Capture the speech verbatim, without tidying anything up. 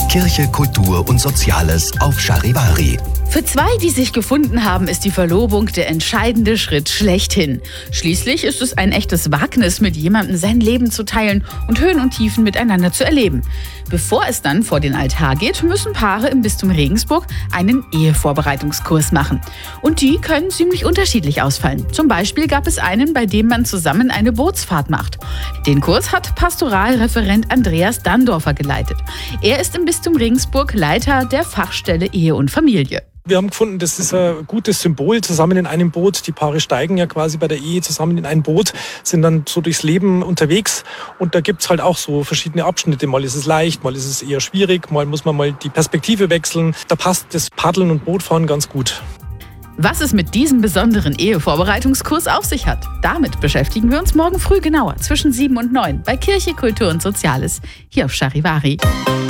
Kirche, Kultur und Soziales auf Charivari. Für zwei, die sich gefunden haben, ist die Verlobung der entscheidende Schritt schlechthin. Schließlich ist es ein echtes Wagnis, mit jemandem sein Leben zu teilen und Höhen und Tiefen miteinander zu erleben. Bevor es dann vor den Altar geht, müssen Paare im Bistum Regensburg einen Ehevorbereitungskurs machen. Und die können ziemlich unterschiedlich ausfallen. Zum Beispiel gab es einen, bei dem man zusammen eine Bootsfahrt macht. Den Kurs hat Pastoralreferent Andreas Dandorfer geleitet. Er ist im Bistum Regensburg Leiter der Fachstelle Ehe und Familie. Wir haben gefunden, das ist ein gutes Symbol, zusammen in einem Boot. Die Paare steigen ja quasi bei der Ehe zusammen in ein Boot, sind dann so durchs Leben unterwegs. Und da gibt's halt auch so verschiedene Abschnitte. Mal ist es leicht, mal ist es eher schwierig, mal muss man mal die Perspektive wechseln. Da passt das Paddeln und Bootfahren ganz gut. Was es mit diesem besonderen Ehevorbereitungskurs auf sich hat, damit beschäftigen wir uns morgen früh genauer zwischen sieben und neun bei Kirche, Kultur und Soziales hier auf Charivari.